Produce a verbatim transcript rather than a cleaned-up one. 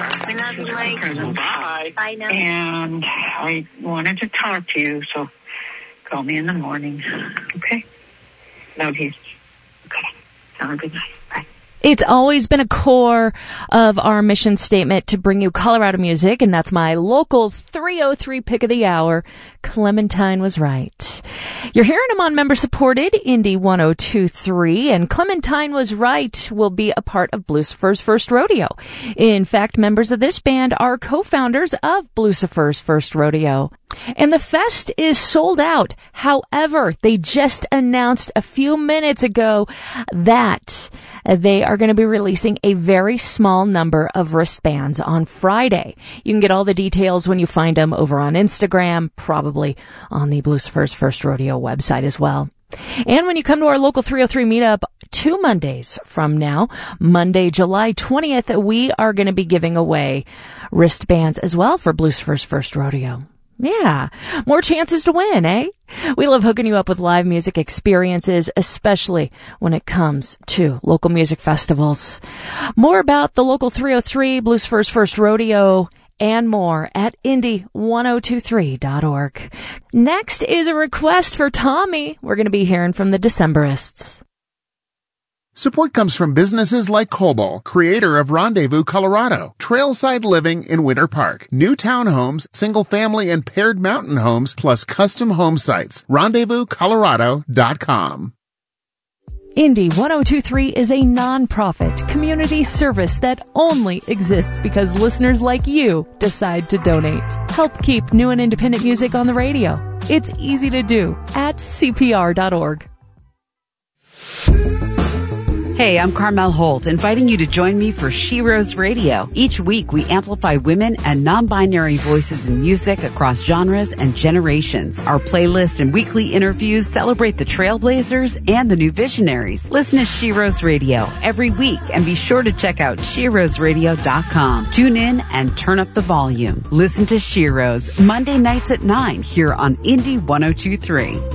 We love you, Mike. Bye. Bye now. And I wanted to talk to you, so call me in the morning. Okay? Love you. Okay. Have a good night. Bye. It's always been a core of our mission statement to bring you Colorado music, and that's my local three oh three pick of the hour. Clementine was right. You're hearing them on member-supported Indy one oh two point three, and Clementine was right will be a part of Blucifer's First Rodeo. In fact, members of this band are co-founders of Blucifer's First Rodeo. And the fest is sold out. However, they just announced a few minutes ago that they are going to be releasing a very small number of wristbands on Friday. You can get all the details when you find them over on Instagram, probably on the Blucifer's First Rodeo website as well. And when you come to our local three oh three meetup two Mondays from now, Monday, July twentieth, we are going to be giving away wristbands as well for Blucifer's First Rodeo. Yeah, more chances to win, eh? We love hooking you up with live music experiences, especially when it comes to local music festivals. More about the local three oh three, Blucifer's First Rodeo, and more at indy one oh two three dot org. Next is a request for Tommy. We're going to be hearing from the Decemberists. Support comes from businesses like Cobol, creator of Rendezvous, Colorado, trailside living in Winter Park, new townhomes, single-family and paired mountain homes, plus custom home sites. rendezvous colorado dot com. Indy one oh two point three is a non-profit community service that only exists because listeners like you decide to donate. Help keep new and independent music on the radio. It's easy to do at c p r dot org. Hey, I'm Carmel Holt, inviting you to join me for She Rose Radio. Each week, we amplify women and non-binary voices in music across genres and generations. Our playlist and weekly interviews celebrate the trailblazers and the new visionaries. Listen to She Rose Radio every week, and be sure to check out she rose radio dot com. Tune in and turn up the volume. Listen to She Rose Monday nights at nine here on Indy one oh two point three.